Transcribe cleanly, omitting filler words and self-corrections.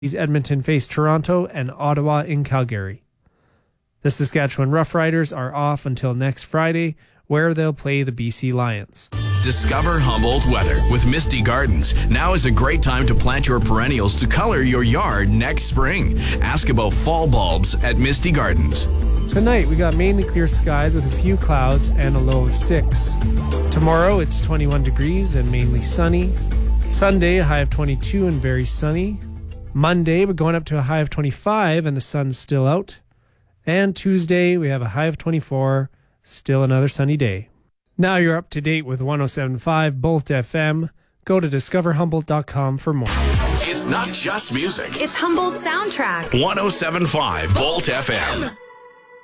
Edmonton face Toronto, and Ottawa in Calgary. The Saskatchewan Roughriders are off until next Friday, where they'll play the BC Lions. Discover Humboldt weather with Misty Gardens. Now is a great time to plant your perennials to color your yard next spring. Ask about fall bulbs at Misty Gardens. Tonight, we got mainly clear skies with a few clouds and a low of 6. Tomorrow, it's 21 degrees and mainly sunny. Sunday, a high of 22 and very sunny. Monday, we're going up to a high of 25 and the sun's still out. And Tuesday, we have a high of 24, still another sunny day. Now you're up to date with 107.5 Bolt FM. Go to discoverhumboldt.com for more. It's not just music. It's Humboldt Soundtrack. 107.5 Bolt FM.